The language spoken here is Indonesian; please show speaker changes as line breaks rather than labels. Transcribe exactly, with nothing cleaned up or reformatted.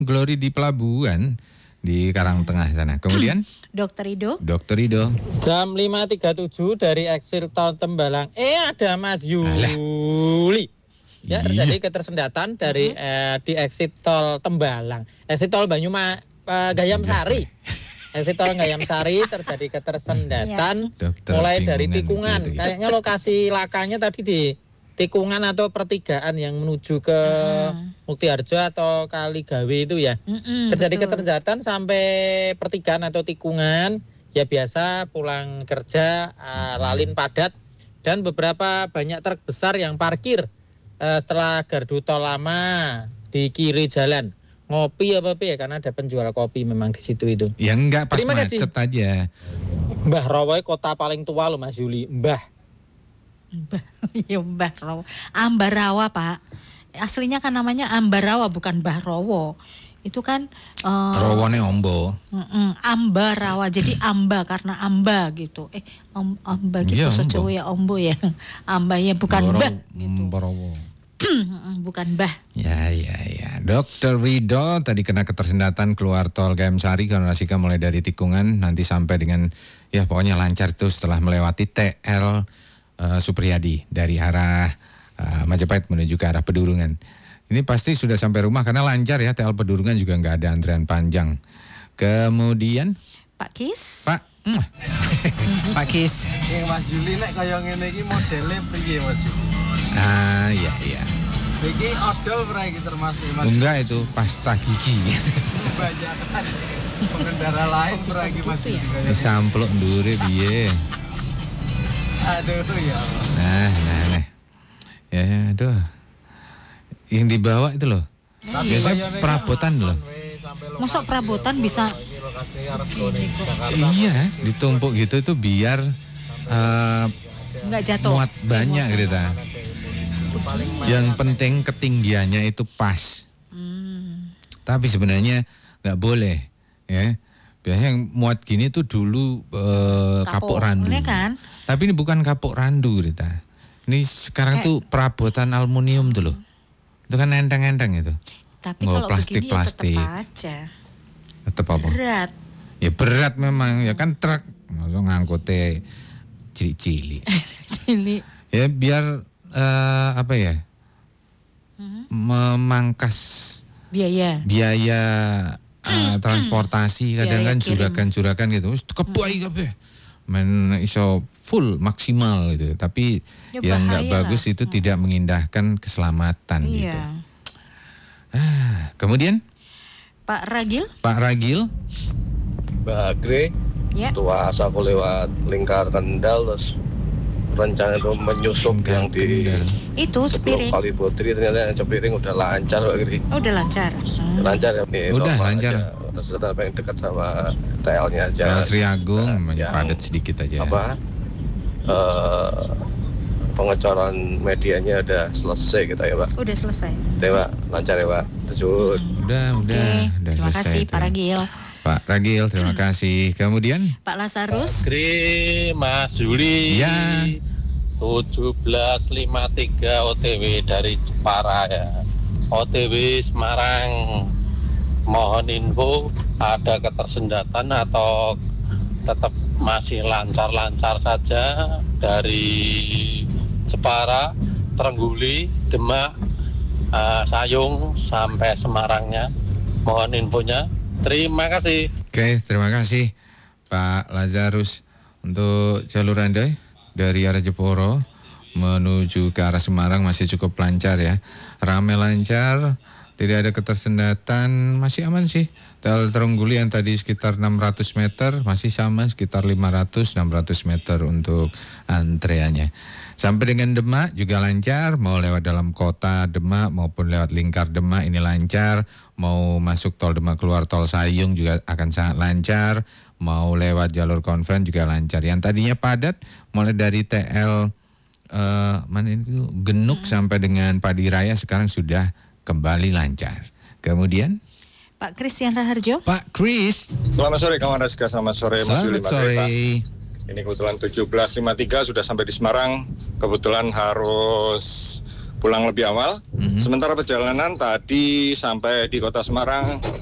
Glory di pelabuhan di Karangtengah sana. Kemudian
Dokter Ido.
Dokter Ido.
Jam lima tiga puluh tujuh dari exit tol Tembalang. Eh ada Mas Yuli. Ya, terjadi ketersendatan dari eh, di exit tol Tembalang. Exit tol Banyuma eh, Gayam Sari. Exit tol Gayam Sari terjadi ketersendatan
Dokter
mulai dari
bingungan
tikungan.
gitu, gitu.
Kayaknya lokasi lakanya tadi di tikungan atau pertigaan yang menuju ke
Ah.
Muktiharjo atau Kaligawe itu ya.
Mm-mm,
Terjadi
betul.
ketersendatan sampai pertigaan atau tikungan. Ya biasa pulang kerja uh, lalin padat dan beberapa banyak truk besar yang parkir uh, setelah gardu tol lama di kiri jalan. Ngopi apa apa ya, karena ada penjual kopi memang di situ itu.
Ya enggak, pas
Terima kasih.
macet aja.
Mbah Rawoy kota paling tua loh Mas Yuli. Mbah.
Mbah, ya Mbah Rawa. Ambarawa, Pak. Aslinya kan namanya Ambarawa bukan Mbah Rowo. Itu kan uh,
Rowone ombo.
mm-mm, Ambarawa. Jadi amba karena amba gitu. Eh om, amba gitu
Iya,
so
ombo.
Jawa ya ombo ya. Amba ya bukan
Boro-
mbah gitu.
Borowo.
Bukan mbah.
Ya, ya, ya. Dokter Rido tadi kena ketersendatan keluar tol Gayam Sari, kronologika mulai dari tikungan nanti sampai dengan ya pokoknya lancar itu setelah melewati T L uh, Supriyadi dari arah uh, Majapahit menuju ke arah Pedurungan. Ini pasti sudah sampai rumah karena lancar ya, T L Pedurungan juga nggak ada antrian panjang. Kemudian
Pak Kis.
Pak Pak Kis.
Yang Mas Juli nek kaya ngene iki modele piye Mas Juli?
Ah, iya, iya.
Iki odol ora iki termasuk Mas.
Enggak, itu pasta gigi.
Banyak kan pengendara lain ora iki Mas Juli kaya.
Disamplok ndure piye.
Aduh ya Allah.
Nah, nah, nah. Ya, ya, aduh. Yang dibawa itu loh. Biasanya perabotan loh.
Masuk perabotan bisa
Iya, ditumpuk gitu itu biar uh,
nggak jatuh.
muat banyak gitu ta. Yang penting ketinggiannya itu pas.
Hmm.
Tapi sebenarnya nggak boleh, ya. Biasanya yang muat gini tuh dulu uh, kapuk randu.
Ini kan?
Tapi ini bukan kapuk randu gitu ta. Ini sekarang
Kayak-
tuh perabotan aluminium tuh loh. Itu kan enteng-enteng itu.
Tapi
Nggak
kalau
plastik,
begini ya
plastik.
tetap aja
Tetap apa?
berat.
Ya berat memang, ya kan truk. Masa ngangkutnya cilik-cilik.
Ini
Ya biar eh, apa ya? Memangkas
biaya.
biaya eh, transportasi, kadang
Biaya
kan
kirim.
juragan-juragan gitu. Wis kebuai kabeh. Men iso full maksimal gitu. Tapi
Ya,
yang enggak
bahaya
bagus
lah.
itu tidak mengindahkan keselamatan gitu.
Iya.
Ah, kemudian
Pak Ragil?
Pak Ragil,
Bagre,
Ya.
tua aku lewat Lingkar Kendal terus rencana itu menyusup
Lingkar
yang di
Kendal.
Itu
sebelum
Cepiring.
Kali Putri, ternyata yang Cepiring udah lancar Pak Giri.
Oh, udah lancar. Hmm.
Lancar ya nih.
Udah,
normal
lancar.
aja. Terus ternyata pengen dekat sama T L-nya aja.
Jalan Sri Agung
Nah, yang
padat sedikit aja.
Apa? eh, pengecoran medianya udah selesai gitu ya Pak.
Udah selesai.
Oke Pak, lancar ya Pak. Terus
Udah, udah,
Oke,
udah
terima
selesai
kasih
itu.
Pak Ragil.
Pak Ragil, terima kasih. Kemudian,
Pak Lazarus.
Gri Mas Juli
Ya.
tujuh belas lima puluh tiga O T W dari Jepara ya, O T W Semarang. Mohon info ada ketersendatan atau tetap masih lancar-lancar saja dari Jepara, Trengguli, Demak, uh, Sayung sampai Semarangnya. Mohon infonya. Terima kasih.
oke, terima kasih Pak Lazarus. Untuk jalur Anda dari arah Jeporo menuju ke arah Semarang masih cukup lancar ya. Ramai lancar, tidak ada ketersendatan, masih aman sih. Tol Trengguli yang tadi sekitar enam ratus meter masih sama sekitar lima ratus sampai enam ratus meter untuk antreannya. Sampai dengan Demak juga lancar, mau lewat dalam kota Demak maupun lewat lingkar Demak ini lancar. Mau masuk tol Demak keluar tol Sayung juga akan sangat lancar. Mau lewat jalur konven juga lancar. Yang tadinya padat mulai dari T L eh, mana itu Genuk sampai dengan Padiraya sekarang sudah kembali lancar. Kemudian
Pak Christian Raharjo.
Pak Chris,
Selamat sore kawan Raska, selamat sore Mas Juli
selamat sore.
Ini kebetulan tujuh belas lima puluh tiga sudah sampai di Semarang. Kebetulan harus pulang lebih awal.
Mhm.
Sementara perjalanan tadi sampai di Kota Semarang